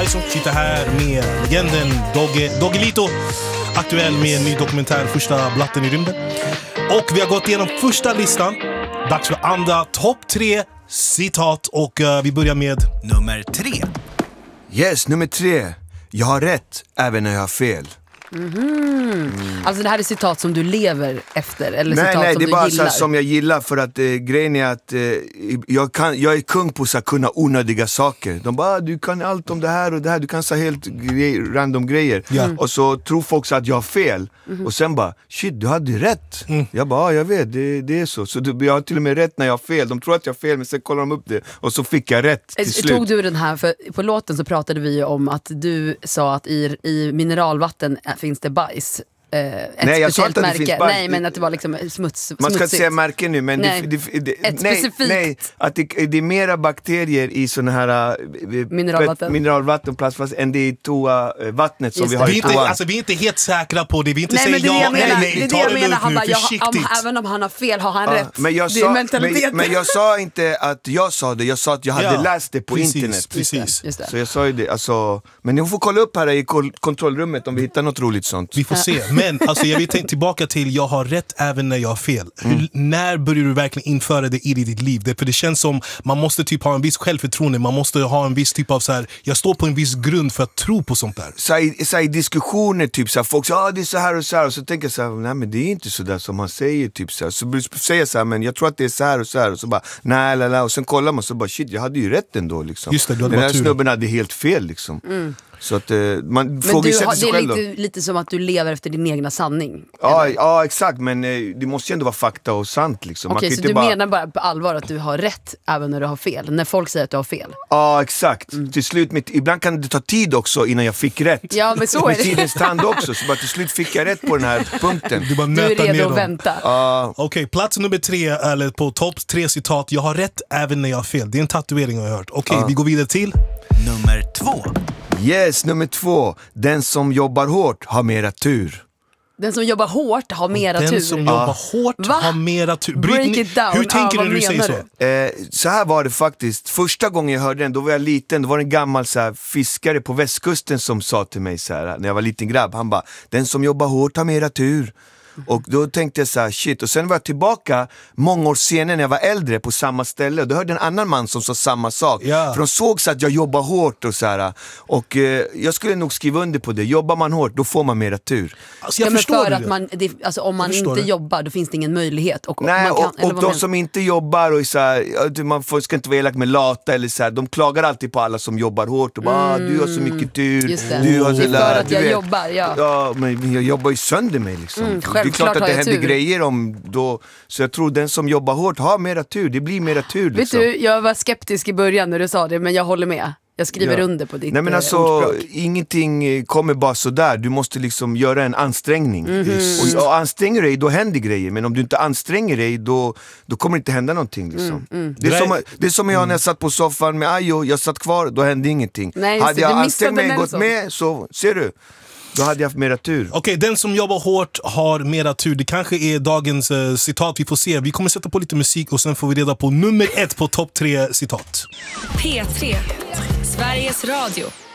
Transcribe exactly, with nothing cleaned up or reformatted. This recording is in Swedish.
Tyson. Sitter här med legenden Dogge, Doggelito. Aktuell med en ny dokumentär, Första blatten i rymden. Och vi har gått igenom första listan. Dags för andra, topp tre citat. Och uh, vi börjar med nummer tre. Yes, nummer tre. Jag har rätt även när jag har fel. Mm-hmm. Mm. Alltså det här är citat som du lever efter eller nej, citat nej, som det är du bara gillar? Så som jag gillar för att eh, grejen är att eh, jag, kan, jag är kung på att kunna onödiga saker. De bara, du kan allt om det här och det här, du kan säga helt grej, random grejer. Mm. Och så tror folk så att jag har fel. Mm. Och sen bara, shit, du hade rätt. Mm. Jag bara, jag vet, det, det är så. Så du, jag har till och med rätt när jag har fel. De tror att jag har fel, men sen kollar de upp det. Och så fick jag rätt till slut. Tog du den här, för på låten så pratade vi ju om att du sa att i, i mineralvatten finns det bajs. Uh, ett nej, jag speciellt märke. Det bara... Nej, men att det var liksom smuts, man ska smutsigt. inte säga märken nu, men nej. det, det, det, ett nej, specifikt nej, att det, det är mera bakterier i såna här uh, mineralvatten, mineralvatten plastvatten än det är i toa-vattnet som just vi har vi i inte, toan. alltså, vi är inte helt säkra på det. Vi inte nej, säger det ja, nej, nej, nej. nej. Det är det jag menar. Han bara, jag, försiktigt. om, även om han har fel har han ja, rätt. Men jag, det sa, är men, men jag sa inte att jag sa det. Jag sa att jag hade ja, läst det på precis, internet. Precis. Just det. Så jag sa ju det. Alltså, men ni får kolla upp här i kontrollrummet om vi hittar något roligt sånt. Vi får se. Men alltså, jag vill tänka tillbaka till jag har rätt även när jag har fel. Hur, mm. När börjar du verkligen införa det i ditt liv? Det, för det känns som man måste typ ha en viss självförtroende. Man måste ha en viss typ av så här, jag står på en viss grund för att tro på sånt där. Så i, så i diskussioner typ så här, folk säger ah, det är så här och så här. Och så tänker jag så här, nej men det är inte så där som man säger typ så här. Så säger jag så här, men jag tror att det är så här och så här. Och så bara, nej, nej, nej. Och sen kollar man så bara, shit, jag hade ju rätt ändå liksom. Just det, du hade den här tur. snubben hade helt fel liksom. Mm. Så att uh, man men frågar du sig har, sig det är själv lite, lite som att du lever efter din egna sanning. Ja, ja, exakt, men uh, det måste ju ändå vara fakta och sant liksom. Okej, okay, så du bara... menar bara på allvar att du har rätt även när du har fel? När folk säger att du har fel? Ja, exakt. Mm. Till slut, mitt, ibland kan det ta tid också innan jag fick rätt. Ja, men så är det. Med tidens tand också, så bara till slut fick jag rätt på den här punkten. Du, bara du är redo ner att vänta. Uh, Okej, okay, plats nummer tre, eller på topp tre citat. Jag har rätt även när jag har fel. Det är en tatuering jag har hört. Okej, okay, uh. vi går vidare till nummer två. Yes, nummer två. Den som jobbar hårt har mera tur. Den som jobbar hårt har mera Den tur. som jobbar ah. hårt Va? har mera tur. Break it down. Hur tänker ah, du när du säger så? Du? Eh, så här var det faktiskt. Första gången jag hörde den, då var jag liten. Då var det en gammal så här, fiskare på västkusten som sa till mig så här, när jag var liten grabb. Han bara, den som jobbar hårt har mera tur. Och då tänkte jag så här, shit. Och sen var jag tillbaka många år senare när jag var äldre på samma ställe. Och då hörde en annan man som sa samma sak. Ja. För de såg så att jag jobbar hårt och så här. Och eh, jag skulle nog skriva under på det. Jobbar man hårt, då får man mera tur. Alltså, jag ja, men förstår för det. att man, det, alltså, om man inte det. jobbar, då finns det ingen möjlighet. Och, Nej, man kan, och, och de men... som inte jobbar och så här, man får, ska inte vara elak med lata eller så här, de klagar alltid på alla som jobbar hårt och bara, mm, du har så mycket tur. Just det. Du har det är där, för att jag vet. jobbar, ja. Ja, men jag jobbar ju sönder mig liksom. Mm, det är klart att det händer tur. grejer om då, så jag tror den som jobbar hårt har mera tur, det blir mera tur liksom. Vet du, jag var skeptisk i början när du sa det, men jag håller med. Jag skriver ja. under på ditt Nej men alltså, ordspråk. ingenting kommer bara så där. Du måste liksom göra en ansträngning. Mm-hmm. Och, och anstränger dig, då händer grejer. Men om du inte anstränger dig, då, då kommer det inte hända någonting liksom. Mm, mm. Det, är som, det är som jag när jag satt på soffan med Ayo, jag satt kvar, då hände ingenting. Nej, hade jag ansträngt mig, Nelson. gått med, så ser du, då hade jag haft mera tur. Okej, okay, den som jobbar hårt har mera tur. Det kanske är dagens uh, citat, vi får se. Vi kommer sätta på lite musik och sen får vi reda på nummer ett på topp tre citat. P tre, Sveriges Radio.